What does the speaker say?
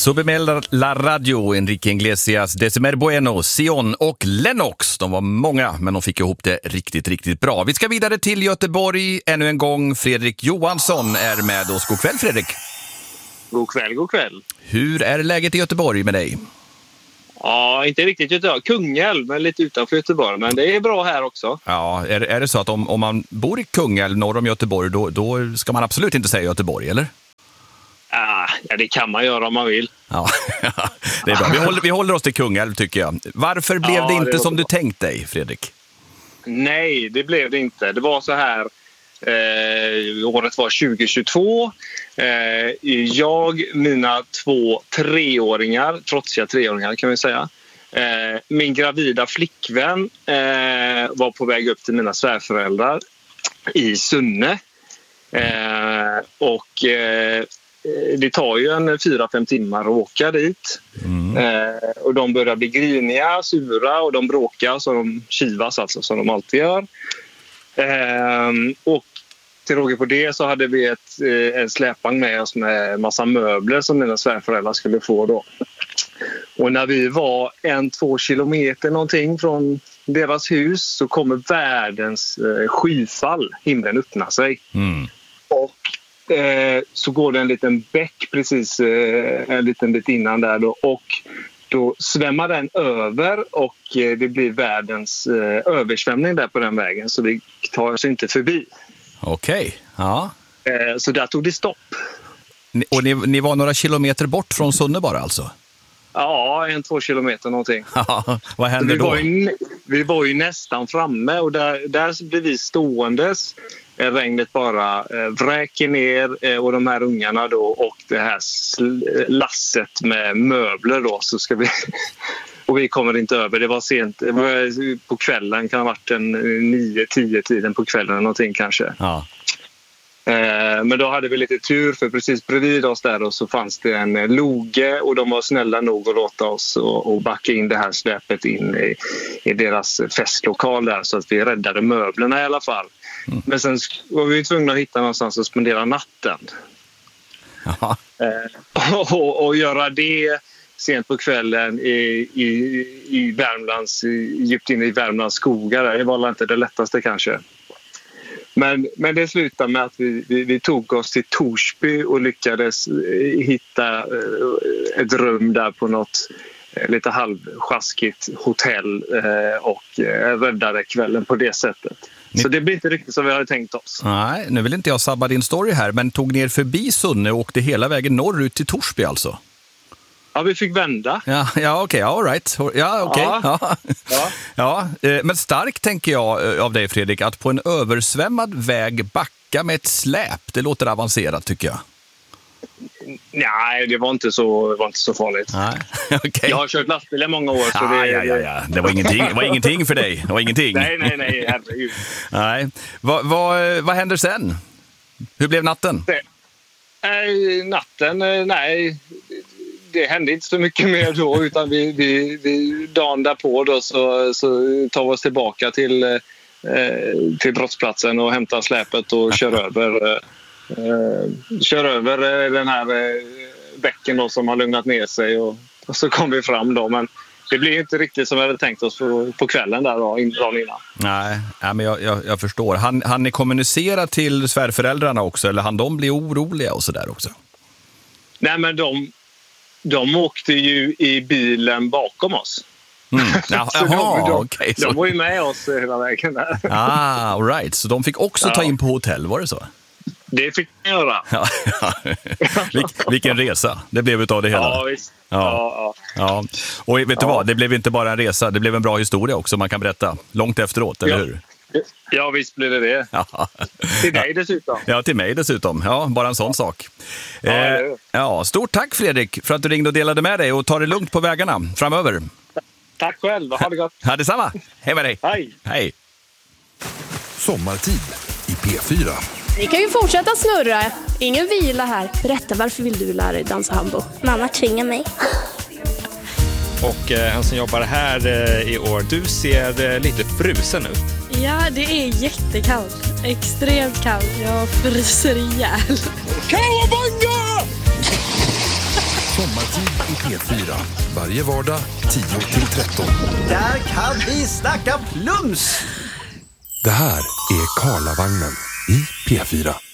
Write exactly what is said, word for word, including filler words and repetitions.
Subimel La Radio, Enrique Iglesias, Decimer Bueno, Sion och Lennox. De var många, men de fick ihop det riktigt, riktigt bra. Vi ska vidare till Göteborg ännu en gång. Fredrik Johansson är med oss. God kväll, Fredrik. God kväll, god kväll. Hur är läget i Göteborg med dig? Ja, inte riktigt Göteborg. Kungälv, men lite utanför Göteborg. Men det är bra här också. Ja, är, är det så att om, om man bor i Kungälv norr om Göteborg, då, då ska man absolut inte säga Göteborg, eller? Ah, ja, det kan man göra om man vill. Ja, det är bra. Vi håller, vi håller oss till Kungälv, tycker jag. Varför blev ja, det inte det som bra. du tänkt dig, Fredrik? Nej, det blev det inte. Det var så här, eh, året var tjugo tjugotvå. Eh, jag, mina två treåringar, trotsiga treåringar kan vi säga. Eh, min gravida flickvän eh, var på väg upp till mina svärföräldrar i Sunne. Eh, och eh, det tar ju en fyra fem timmar att åka dit. Mm. Eh, och de börjar bli griniga, sura och de bråkar så de kivas alltså som de alltid gör. Eh, och till råga på det så hade vi ett, eh, en släpvagn med oss med massa möbler som mina svärföräldrar skulle få då. Och när vi var en, två kilometer någonting från deras hus så kommer världens eh, skyfall. Himlen öppnar sig. Mm. Och eh, så går det en liten bäck precis eh, en liten bit innan där då. Och då svämmar den över och eh, det blir världens eh, översvämning där på den vägen. Så vi tar oss inte förbi. Okej, okay. Ja. Eh, så där tog det stopp. Ni, och ni, ni var några kilometer bort från Sunne bara alltså? Ja, en, två kilometer någonting. Ja, vad hände vi då? Var ju, vi var ju nästan framme och där, där blev vi ståendes. Regnet bara eh, vräker ner eh, och de här ungarna då och det här sl- lasset med möbler då så ska vi... och vi kommer inte över, det var sent, det var på kvällen, kan ha varit en nio tio tiden på kvällen eller någonting kanske. Ja. Men då hade vi lite tur för precis bredvid oss där och så fanns det en loge och de var snälla nog att låta oss och, och backa in det här släpet in i, i deras festlokal där så att vi räddade möblerna i alla fall. Mm. Men sen var vi tvungna att hitta någonstans att spendera natten. Eh, och, och göra det sent på kvällen i, i, i Värmlands, djupt inne i Värmlands skogar. Det var inte det lättaste kanske. Men, men det slutade med att vi, vi, vi tog oss till Torsby och lyckades hitta ett rum där på något lite halvsjaskigt hotell och räddade kvällen på det sättet. Ni... Så det blir inte riktigt som vi hade tänkt oss. Nej, nu vill inte jag sabba din story här, men tog ner förbi Sunne och åkte hela vägen norrut till Torsby alltså? Ja, vi fick vända. Ja, ja okej, okay, all right. Ja, okej. Okay. Ja. Ja. Ja, men starkt tänker jag av dig, Fredrik, att på en översvämmad väg backa med ett släp. Det låter avancerat, tycker jag. Nej, det var inte så, det var inte så farligt. Nej. Okay. Jag har kört lastbil i många år. Så ah, det, ja, ja, ja. Det var ingenting, det var ingenting för dig. Det var ingenting. Nej, nej, nej, herregud. Nej. Vad, vad, vad händer sen? Hur blev natten? Det, äh, natten, nej... Det hände inte så mycket mer då utan vi, vi, vi dagen därpå då så, så tar vi oss tillbaka till, eh, till brottsplatsen och hämtar släpet och kör över, eh, kör över den här eh, bäcken då som har lugnat ner sig och, och så kom vi fram då men det blir inte riktigt som vi hade tänkt oss på, på kvällen där då, dagen innan. Nej, ja, men jag, jag, jag förstår. Han, han ni kommunicera till svärföräldrarna också eller han de bli oroliga och sådär också? Nej men de De åkte ju i bilen bakom oss. Mm. Ja, så de, aha, de, okay, de var ju med oss hela vägen där. Ah, all right. Så de fick också ja. ta in på hotell, var det så? Det fick de göra. Ja, ja. Vil, vilken resa. Det blev utav det hela. Ja, visst. Ja. Ja, ja. Ja. Och vet du ja. vad? Det blev inte bara en resa. Det blev en bra historia också man kan berätta. Långt efteråt, eller ja. hur? Ja, visst blir det det. Ja. Till dig dessutom. Ja, till mig dessutom. Ja, bara en sån ja. sak. Ja, eh, ja, stort tack Fredrik för att du ringde och delade med dig och tar det lugnt på vägarna framöver. Tack själv, ha det gott. Ja, detsamma. Hej med dig. Hej. Hej. Sommartid i P fyra. Ni kan ju fortsätta snurra. Ingen vila här. Berätta, varför vill du lära dig dansa hambo? Mamma tvingar mig. Och eh, han som jobbar här eh, i år, du ser eh, lite frusen ut. Ja, det är jättekallt. Extremt kallt. Jag fryser ihjäl. Kawabanga! Sommartid P fyra. Varje vardag tio till tretton. Där kan vi snacka plums! Det här är Karlavagnen i P fyra.